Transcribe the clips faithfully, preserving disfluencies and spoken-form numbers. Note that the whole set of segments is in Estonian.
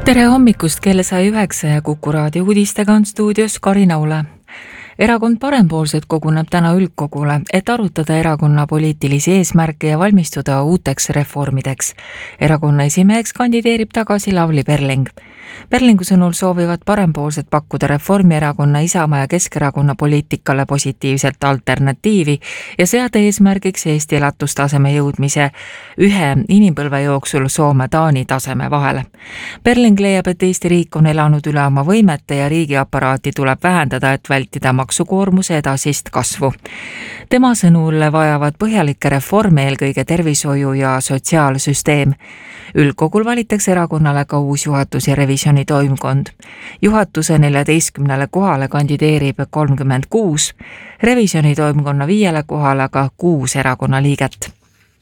Tere hommikust, kelle sai üheksa ja Kuku raadio uudistega on stuudios Karin Aule. Erakond Parempoolsed koguneb täna üldkogule, et arutada erakonna poliitilisi eesmärke ja valmistuda uuteks reformideks. Erakonna esimeheks kandideerib tagasi Lavly Perling. Perlingu sõnul soovivad Parempoolsed pakkuda Reformierakonna, Isamaa ja Keskerakonna poliitikale positiivselt alternatiivi ja seada eesmärgiks Eesti elatustaseme jõudmise ühe inimpõlve jooksul Soome-Taani taseme vahele. Perling leiab, et Eesti riik on elanud üle oma võimete ja riigiaparaati tuleb vähendada, et vältida maksukoormuse edasist kasvu. Tema sõnul vajavad põhjalikke reforme eelkõige tervishoiu ja sotsiaalsüsteem. Üldkogul valitakse erakonnale ka uus juhatus ja revisjoni toimkond. Juhatuse neljateistkümnele kohale kandideerib kolmkümmend kuus, revisjoni toimkonna viiele kohale aga kuus erakonna liiget.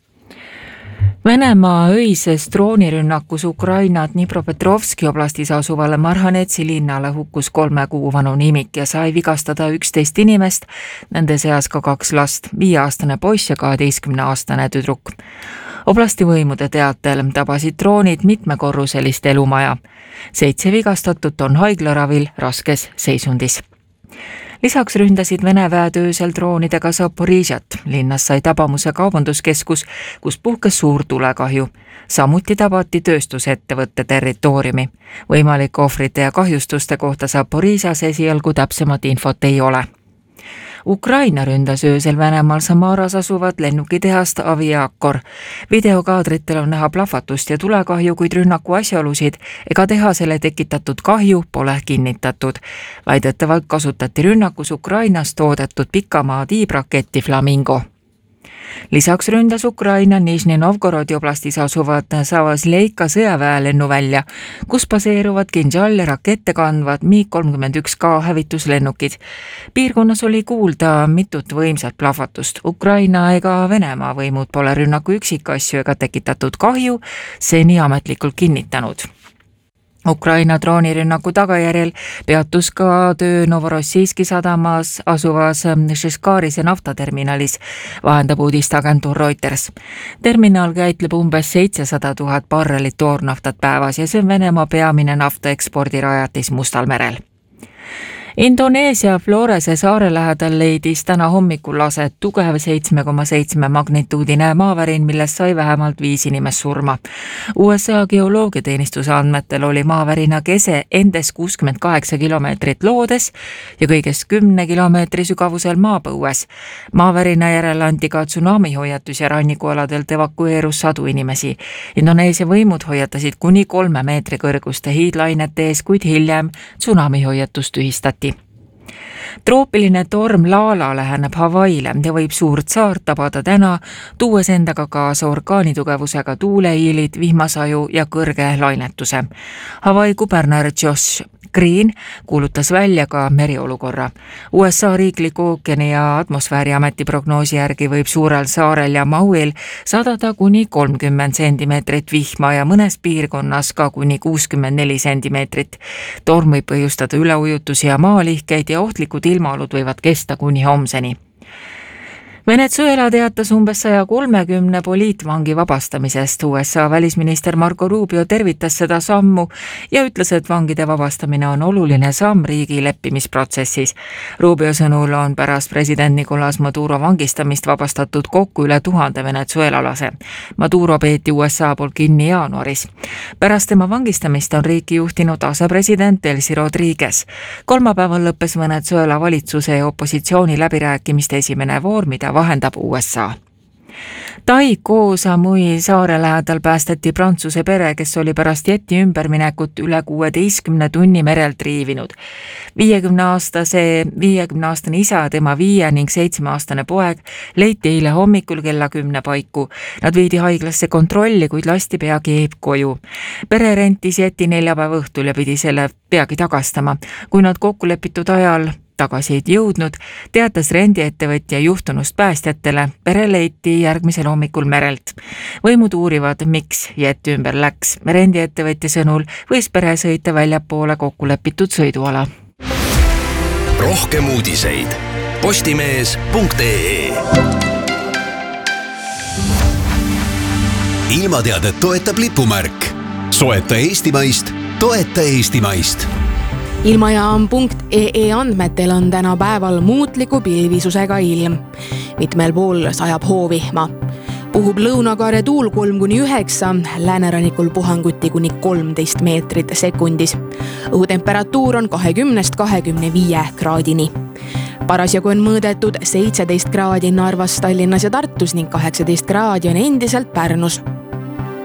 Venemaa öises droonirünnakus Ukraina Dnipropetrovski oblastis asuvale Marhanetsi linnale hukkus kolme kuu vanu nimik ja sai vigastada üksteist inimest, nende seas ka kaks last, viieaastane poiss ja kaheteistkümneaastane tüdruk. Oblasti võimude teatel tabasid droonid mitmekorruselist elumaja. Seitse vigastatut on haiglaravil raskes seisundis. Lisaks ründasid Vene väed öösel droonidega Zaporižjat. Linnas sai tabamuse kaubanduskeskus, kus puhkes suur tulekahju. Samuti tabati tööstusettevõtte territooriumi. Võimalik ohvrite ja kahjustuste kohta Zaporižjas esialgu täpsemat infot ei ole. Ukraina ründas öösel Venemaal Samaras asuvat lennukitehast Aviakor. Videokaadritel on näha plahvatust ja tulekahju, kuid rünnaku asjaolusid ega tehasele tekitatud kahju pole kinnitatud. Väidetavalt kasutati rünnakus Ukrainas toodetud pikamaa tiibraketti Flamingo. Lisaks ründas Ukraina Nižni Novgorodi oblastis asuvad Savasleika sõjaväelennuvälja, kus baseeruvad Kinžal rakette kandvad M I kolmkümmend üks K hävituslennukid. Piirkonnas oli kuulda mitut võimsat plahvatust. Ukraina ega Venemaa võimud pole rünnaku üksikasju ega tekitatud kahju seni ametlikult kinnitanud. Ukraina droonirünnaku tagajärjel peatus ka töö Novorossijski sadamas asuvas Šiškarise naftaterminalis, vahendab uudisteagentuur Reuters. Terminal käitleb umbes seitsesada tuhat barrelit toornaftat päevas ja see on Venemaa peamine nafta ekspordirajatis Mustal merel. Indoneesia Florese saare lähedal leidis täna hommikul aset tugev seitsme koma seitsme magnituudine maavärin, millest sai vähemalt viis inimest surma. U S A geoloogiateenistuse andmetel oli maavärina kese endes kuuskümmend kaheksa kilomeetrit loodes ja kõigest kümne kilomeetri sügavusel maapõues. Maavärina järel anti ka tsunamihoiatus ja rannikualadelt evakueerus sadu inimesi. Indoneesia võimud hoiatasid kuni kolme meetri kõrguste hiidlainete ees, kuid hiljem tsunamihoiatus tühistati. Troopiline torm Lala läheneb Havaile ja võib suurt saart tabada täna, tuues endaga kaasa orkaanitugevusega tuuleiilid, vihmasaju ja kõrge lainetuse. Hawaii kuberner Josh Green kuulutas välja ka meriolukorra. U S A riikliku ookeani ja atmosfääriameti prognoosi järgi võib suurel saarel ja Mauil sadada kuni kolmkümmend sentimeetrit vihma ja mõnes piirkonnas ka kuni kuuskümmend neli sentimeetrit. Torm võib põhjustada üleujutusi ja maalihkeid ja ohtlikud ilmaolud võivad kesta kuni homseni. Venezuela teatas umbes saja kolmekümne poliitvangi vabastamisest. U S A välisminister Marco Rubio tervitas seda sammu ja ütles, et vangide vabastamine on oluline samm riigi leppimisprotsessis. Rubio sõnul on pärast president Nicolas Maduro vangistamist vabastatud kokku üle tuhande venezuelalase. Maduro peeti U S A poolt kinni jaanuaris. Pärast tema vangistamist on riiki juhtinud asepresident Delcy Rodriguez. Kolmapäeval lõppes Venezuela valitsuse ja opositsiooni läbirääkimiste esimene voor, mida vahendab U S A. Tai Koh Samui saare lähedal päästeti Prantsuse pere, kes oli pärast jeti ümberminekut üle kuueteistkümne tunni merelt riivinud. viiekümneaastase, viiekümneaastane isa, tema viie ning seitsmeaastane poeg leiti eile hommikul kella kümne paiku. Nad viidi haiglasse kontrolli, kuid lasti peagi koju. Pere rentis jeti neljapäeva õhtul ja pidi selle peagi tagastama. Kui nad kokkulepitud ajal tagasi ei jõudnud, teatas rendiettevõtja juhtunust päästjatele. Pere leiti järgmisel hommikul merelt. Võimud uurivad, miks jett ümber läks. Rendiettevõtja sõnul võis pere sõita väljapoole kokkulepitud sõiduala. Rohkem uudiseid postimees punkt ee. Ilmateadet toetab lipumärk. Soeta eestimaist toeta eestimaist. ilmajaam punkt ee ee andmetel on täna päeval muutliku pilvisusega ilm. Mitmel pool sajab hoovihma. Puhub lõunakaare tuul kolm kuni üheksa, läänerannikul puhanguti kuni kolmteist meetrit sekundis. Õhutemperatuur on kahekümnest kahekümne viie kraadini. Parasjagu on mõõdetud seitseteist kraadi Narvas, Tallinnas ja Tartus ning kaheksateist kraadi on endiselt Pärnus.